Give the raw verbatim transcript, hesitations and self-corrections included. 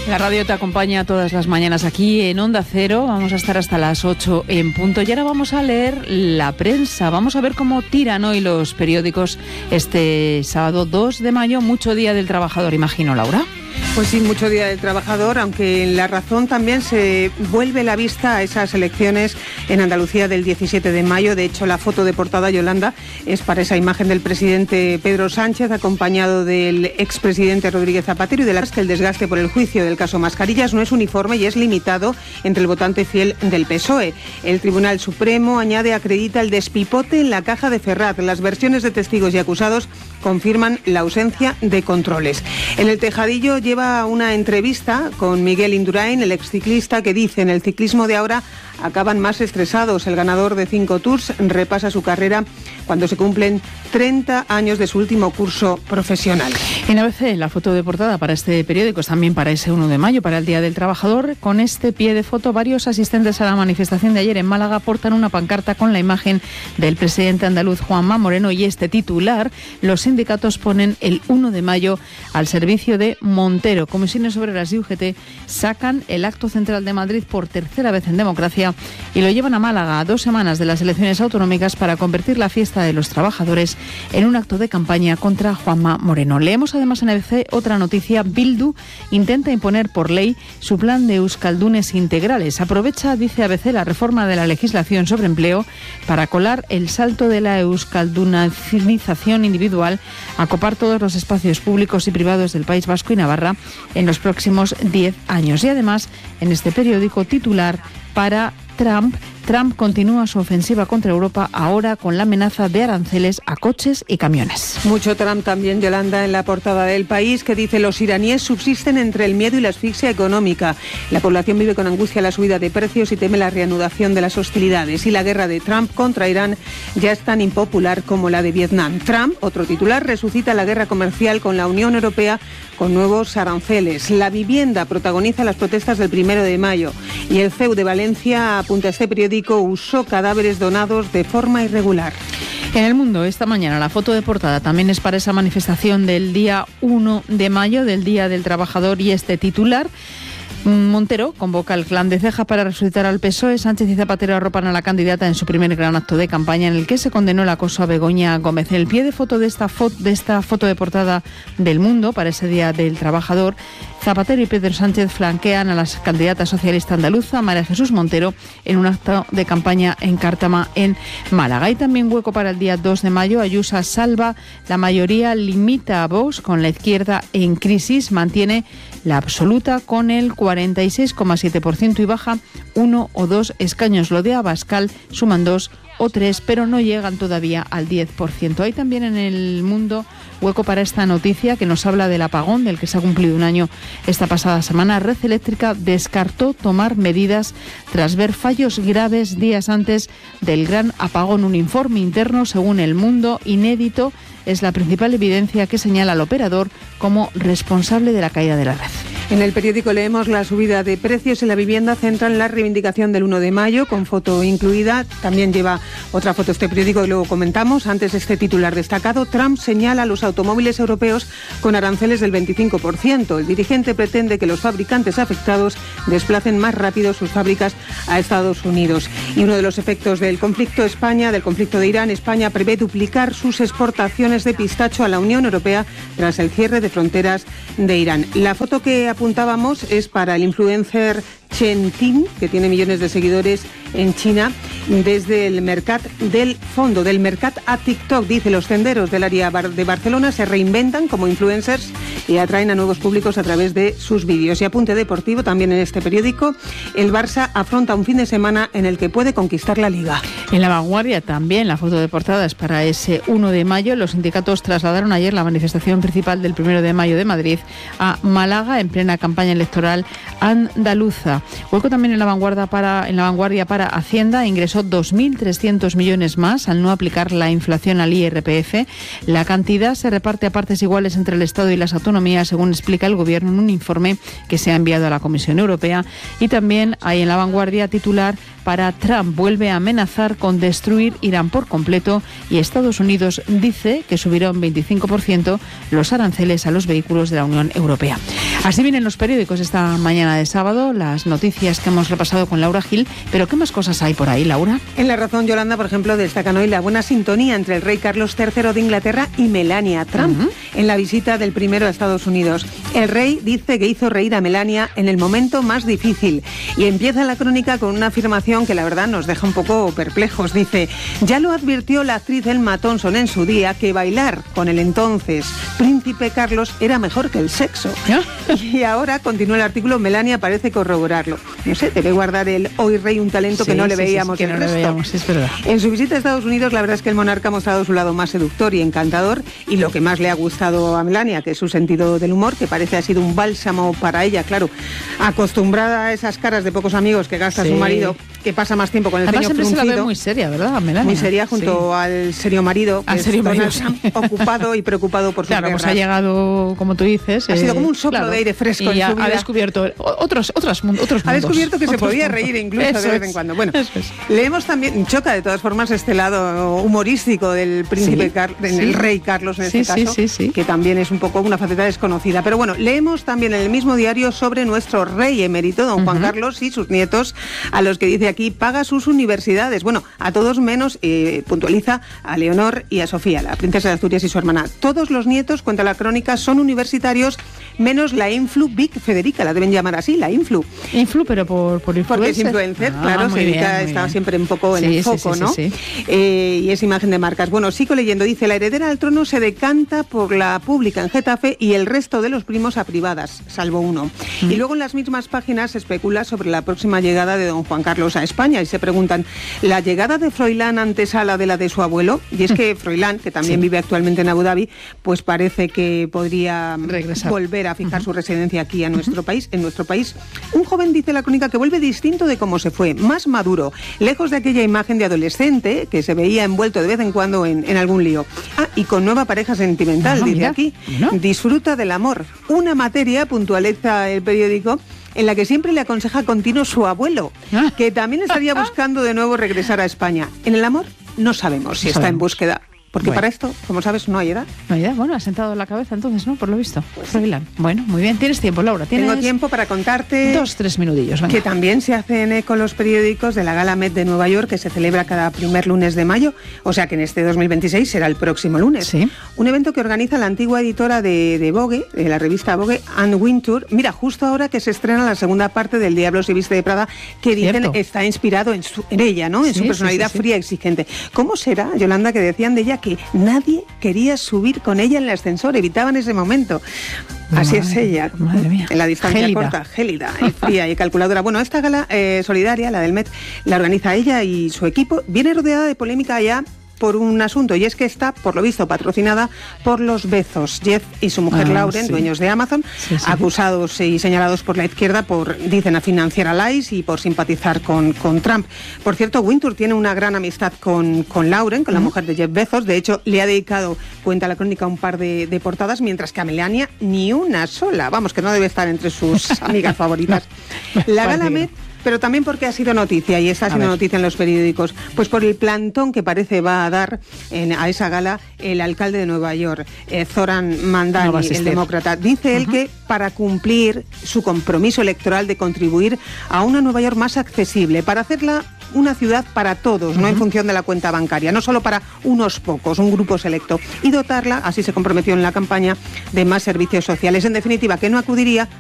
La radio te acompaña todas las mañanas aquí en Onda Cero. Vamos a estar hasta las ocho en punto. Y ahora vamos a leer la prensa. Vamos a ver cómo tiran hoy los periódicos este sábado dos de mayo. Mucho Día del Trabajador, imagino, Laura. Pues sí, mucho Día del Trabajador, aunque en La Razón también se vuelve la vista a esas elecciones en Andalucía del diecisiete de mayo. De hecho, la foto de portada, Yolanda, es para esa imagen del presidente Pedro Sánchez, acompañado del expresidente Rodríguez Zapatero, y de las que el desgaste por el juicio del caso Mascarillas no es uniforme y es limitado entre el votante fiel del P S O E. El Tribunal Supremo, añade, acredita el despipote en la caja de Ferraz. Las versiones de testigos y acusados confirman la ausencia de controles. En El Tejadillo lleva una entrevista con Miguel Indurain, el exciclista, que dice: en el ciclismo de ahora acaban más estresados. El ganador de cinco Tours repasa su carrera cuando se cumplen treinta años de su último curso profesional. En A B C, la foto de portada para este periódico es también para ese uno de mayo, para el Día del Trabajador. Con este pie de foto, varios asistentes a la manifestación de ayer en Málaga portan una pancarta con la imagen del presidente andaluz Juanma Moreno, y este titular: los sindicatos ponen el uno de mayo al servicio de Montero. Comisiones Obreras y U G T sacan el acto central de Madrid por tercera vez en democracia y lo llevan a Málaga a dos semanas de las elecciones autonómicas para convertir la fiesta de los trabajadores en un acto de campaña contra Juanma Moreno. Leemos además en A B C otra noticia: Bildu intenta imponer por ley su plan de euskaldunes integrales. Aprovecha, dice A B C, la reforma de la legislación sobre empleo para colar el salto de la euskaldunización individual a copar todos los espacios públicos y privados del País Vasco y Navarra en los próximos diez años. Y además, en este periódico, titular para Trump: Trump continúa su ofensiva contra Europa, ahora con la amenaza de aranceles a coches y camiones. Mucho Trump también, Yolanda, en la portada del País, que dice: los iraníes subsisten entre el miedo y la asfixia económica. La población vive con angustia la subida de precios y teme la reanudación de las hostilidades. Y la guerra de Trump contra Irán ya es tan impopular como la de Vietnam. Trump, otro titular, resucita la guerra comercial con la Unión Europea con nuevos aranceles. La vivienda protagoniza las protestas del primero de mayo. Y el C E U de Valencia, apunta este periódico, usó cadáveres donados de forma irregular. En El Mundo, esta mañana, la foto de portada también es para esa manifestación del día uno de mayo, del Día del Trabajador, y este titular: Montero convoca al clan de Ceja para resucitar al P S O E. Sánchez y Zapatero arropan a la candidata en su primer gran acto de campaña, en el que se condenó el acoso a Begoña Gómez. En el pie de foto de esta, fo- de esta foto de portada del Mundo, para ese Día del Trabajador, Zapatero y Pedro Sánchez flanquean a la candidata socialista andaluza María Jesús Montero en un acto de campaña en Cártama, en Málaga. Hay también hueco para el día dos de mayo. Ayuso salva la mayoría, limita a Vox con la izquierda en crisis, mantiene la absoluta con el cuarenta y seis coma siete por ciento y baja uno o dos escaños. Lo de Abascal suman dos o tres, pero no llegan todavía al diez por ciento. Hay también en El Mundo hueco para esta noticia que nos habla del apagón, del que se ha cumplido un año esta pasada semana. Red Eléctrica descartó tomar medidas tras ver fallos graves días antes del gran apagón. Un informe interno, según El Mundo, inédito, es la principal evidencia que señala al operador como responsable de la caída de la red. En el periódico leemos: la subida de precios en la vivienda centran la reivindicación del uno de mayo, con foto incluida. También lleva otra foto este periódico y luego comentamos. Antes, este titular destacado: Trump señala a los automóviles europeos con aranceles del veinticinco por ciento. El dirigente pretende que los fabricantes afectados desplacen más rápido sus fábricas a Estados Unidos. Y uno de los efectos del conflicto España, del conflicto de Irán, España prevé duplicar sus exportaciones de pistacho a la Unión Europea tras el cierre de fronteras de Irán. La foto que apuntábamos es para el influencer Chen Ting, que tiene millones de seguidores en China, desde el Mercat del Fondo, del Mercat a TikTok. Dice: los tenderos del área de Barcelona se reinventan como influencers y atraen a nuevos públicos a través de sus vídeos. Y apunte deportivo también en este periódico: el Barça afronta un fin de semana en el que puede conquistar la Liga. En La Vanguardia también la foto de portada es para ese uno de mayo. Los sindicatos trasladaron ayer la manifestación principal del primero de mayo de Madrid a Málaga en plena campaña electoral andaluza. Hueco también en la vanguardia para, en la vanguardia para Hacienda. Ingresó dos mil trescientos millones más al no aplicar la inflación al I R P F. La cantidad se reparte a partes iguales entre el Estado y las autonomías, según explica el Gobierno en un informe que se ha enviado a la Comisión Europea. Y también hay en la vanguardia titular para Trump: vuelve a amenazar con destruir Irán por completo, y Estados Unidos dice que subirá un veinticinco por ciento los aranceles a los vehículos de la Unión Europea. Así vienen los periódicos esta mañana de sábado, las noticias que hemos repasado con Laura Gil, pero ¿qué más cosas hay por ahí, Laura? En La Razón, Yolanda, por ejemplo, destacan hoy la buena sintonía entre el rey Carlos tercero de Inglaterra y Melania Trump uh-huh. en la visita del primero a Estados Unidos. El rey dice que hizo reír a Melania en el momento más difícil y empieza la crónica con una afirmación que la verdad nos deja un poco perplejos. Dice, ya lo advirtió la actriz Emma Thompson en su día que bailar con el entonces príncipe Carlos era mejor que el sexo. ¿Eh? Y ahora, continúa el artículo, Melania parece corroborarlo. No sé, debe guardar el hoy rey un talento sí, que no le sí, veíamos sí, sí, que el no resto. Le veíamos, es verdad. En su visita a Estados Unidos, la verdad es que el monarca ha mostrado su lado más seductor y encantador, y lo que más le ha gustado a Melania, que es su sentido del humor, que parece ha sido un bálsamo para ella, claro, acostumbrada a esas caras de pocos amigos que gasta sí. su marido, que pasa más tiempo con el Además, ceño fruncido. Se la ve muy seria, ¿verdad, Melania? Muy seria junto sí. al serio marido, que al es serio marido, sí. ocupado y preocupado por sus Claro, guerras. pues ha llegado, como tú dices... Ha eh, sido como un soplo claro, de aire fresco y en ha, su vida. Ha descubierto otros, otros, otros mundos. Ha descubierto que se podía mundos. reír incluso Eso de vez es. en cuando. Bueno, Eso es. leemos también, choca de todas formas este lado humorístico del príncipe, sí, Car del sí. rey Carlos en sí, este sí, caso, sí, sí. que también es un poco una faceta desconocida. Pero bueno, leemos también en el mismo diario sobre nuestro rey emérito, don uh-huh. Juan Carlos, y sus nietos, a los que dice aquí, paga sus universidades. Bueno, a todos menos, eh, puntualiza a Leonor y a Sofía, la princesa de Asturias y su hermana. Todos los nietos, cuenta la crónica, son universitarios, menos la influ Big Federica, la deben llamar así, la influ. Influ, pero por, por influencer. Porque es influencer, ah, claro, se dedica, está bien. Siempre un poco en sí, el foco, sí, sí, ¿no? Sí, sí. Eh, y es imagen de marcas. Bueno, sigo leyendo, dice, la heredera al trono se decanta por la pública en Getafe y el resto de los primos a privadas, salvo uno. Mm. Y luego en las mismas páginas se especula sobre la próxima llegada de don Juan Carlos a España y se preguntan, ¿la llegada de Froilán antesala de la de su abuelo? Y es que Froilán, que también sí. vive actualmente en Abu Dhabi, pues parece que podría regresar, volver a fijar uh-huh. su residencia aquí a nuestro uh-huh. país, en nuestro país. Un joven, dice la crónica, que vuelve distinto de cómo se fue, más maduro, lejos de aquella imagen de adolescente que se veía envuelto de vez en cuando en, en algún lío. Ah, y con nueva pareja sentimental, ah, dice mira. aquí. ¿No? Disfruta del amor. Una materia, puntualiza el periódico, en la que siempre le aconseja continuo su abuelo, que también estaría buscando de nuevo regresar a España. En el amor no sabemos si no está sabemos. en búsqueda. Porque bueno. para esto, como sabes, no hay edad. No hay edad. Bueno, ha sentado la cabeza entonces, ¿no? Por lo visto. Pues sí. Bueno, muy bien. ¿Tienes tiempo, Laura? ¿Tienes Tengo tiempo para contarte... Dos, tres minutillos, venga. Que también se hacen eco los periódicos de la Gala Met de Nueva York, que se celebra cada primer lunes de mayo. O sea que en este dos mil veintiséis será el próximo lunes. Sí. Un evento que organiza la antigua editora de, de Vogue, de la revista Vogue, Anne Wintour. Mira, justo ahora que se estrena la segunda parte del Diablo se viste de Prada, que dicen Cierto. está inspirado en, su, en ella, ¿no? En sí, su personalidad sí, sí, sí. fría y exigente. ¿Cómo será, Yolanda, que decían de ella que nadie quería subir con ella en el ascensor, evitaban ese momento? Así madre, es ella, madre mía. en la distancia gélida. corta, gélida y fría y calculadora. Bueno, esta gala eh, solidaria, la del Met, la organiza ella y su equipo. Viene rodeada de polémica ya por un asunto, y es que está, por lo visto, patrocinada por los Bezos, Jeff y su mujer ah, Lauren, sí. dueños de Amazon, sí, sí. acusados y señalados por la izquierda por, dicen, a financiar a Lice y por simpatizar con, con Trump. Por cierto, Wintour tiene una gran amistad con, con Lauren, con la uh-huh. mujer de Jeff Bezos. De hecho, le ha dedicado, cuenta la crónica, un par de, de portadas, mientras que a Melania ni una sola. Vamos, que no debe estar entre sus amigas favoritas. No, la Gala Met, pero también porque ha sido noticia, y está siendo noticia en los periódicos, pues por el plantón que parece va a dar en, a esa gala el alcalde de Nueva York, eh, Zoran Mandani, no el demócrata. Dice uh-huh. él que para cumplir su compromiso electoral de contribuir a una Nueva York más accesible, para hacerla una ciudad para todos, uh-huh. no en función de la cuenta bancaria, no solo para unos pocos, un grupo selecto, y dotarla, así se comprometió en la campaña, de más servicios sociales. En definitiva, que no acudiría